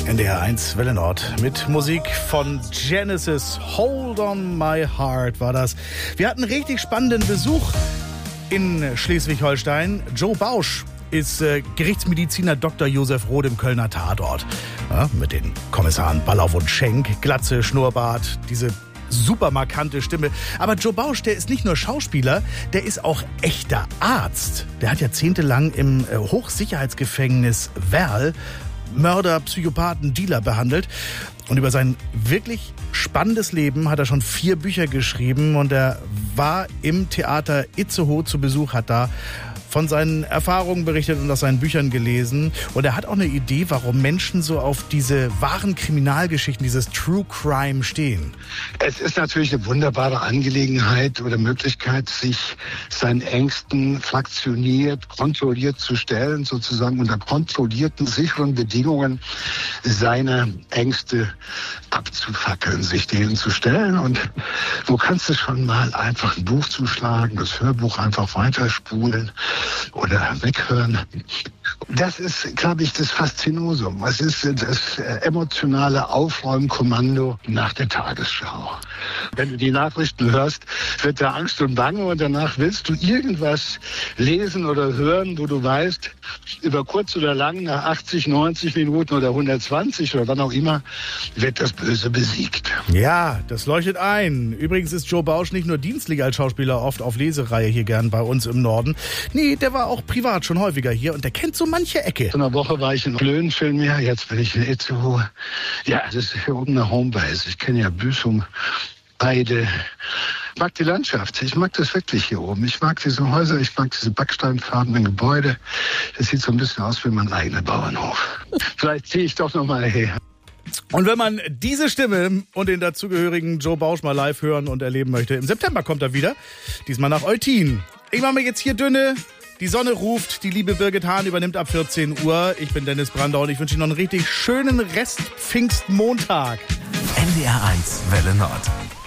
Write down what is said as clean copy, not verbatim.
NDR 1 Welle Nord mit Musik von Genesis. Hold on my heart war das. Wir hatten richtig spannenden Besuch in Schleswig-Holstein. Joe Bausch ist Gerichtsmediziner Dr. Josef Roth im Kölner Tatort. Ja, mit den Kommissaren Ballauf und Schenk, Glatze, Schnurrbart, diese super markante Stimme. Aber Joe Bausch, der ist nicht nur Schauspieler, der ist auch echter Arzt. Der hat jahrzehntelang im Hochsicherheitsgefängnis Werl Mörder, Psychopathen, Dealer behandelt. Und über sein wirklich spannendes Leben hat er schon 4 Bücher geschrieben. Und er war im Theater Itzehoe zu Besuch, hat da von seinen Erfahrungen berichtet und aus seinen Büchern gelesen. Und er hat auch eine Idee, warum Menschen so auf diese wahren Kriminalgeschichten, dieses True Crime stehen. Es ist natürlich eine wunderbare Angelegenheit oder Möglichkeit, sich seinen Ängsten fraktioniert, kontrolliert zu stellen, sozusagen unter kontrollierten, sicheren Bedingungen seine Ängste abzufackeln, sich denen zu stellen. Und du kannst es schon mal einfach ein Buch zuschlagen, das Hörbuch einfach weiterspulen oder weghören. Das ist, glaube ich, das Faszinosum. Es ist das emotionale Aufräumkommando nach der Tagesschau. Wenn du die Nachrichten hörst, wird da Angst und Bange und danach willst du irgendwas lesen oder hören, wo du weißt, über kurz oder lang, nach 80, 90 Minuten oder 120 oder wann auch immer, wird das Böse besiegt. Ja, das leuchtet ein. Übrigens ist Joe Bausch nicht nur dienstlich als Schauspieler oft auf Lesereihe hier gern bei uns im Norden. Nee, der war auch privat schon häufiger hier und der kennt so manche Ecke. Vor einer Woche war ich in Löwenfilm, jetzt bin ich in Itzehoe. Ja, das ist hier oben eine Homebase. Ich kenne ja Büsum, Heide. Ich mag die Landschaft. Ich mag das wirklich hier oben. Ich mag diese Häuser, ich mag diese backsteinfarbenen Gebäude. Das sieht so ein bisschen aus wie mein eigener Bauernhof. Vielleicht ziehe ich doch noch mal her. Und wenn man diese Stimme und den dazugehörigen Joe Bausch mal live hören und erleben möchte, im September kommt er wieder. Diesmal nach Eutin. Ich mache mir jetzt hier dünne. Die Sonne ruft, die liebe Birgit Hahn übernimmt ab 14 Uhr. Ich bin Dennis Brandau und ich wünsche Ihnen noch einen richtig schönen Rest Pfingstmontag. NDR 1 Welle Nord.